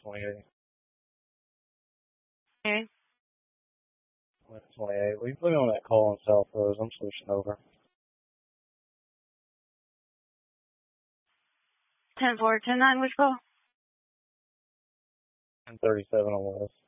28. Okay. 28. Will you put me on that call on South Rose? I'm switching over. 10-4, 10-9, which call? 1037 on West.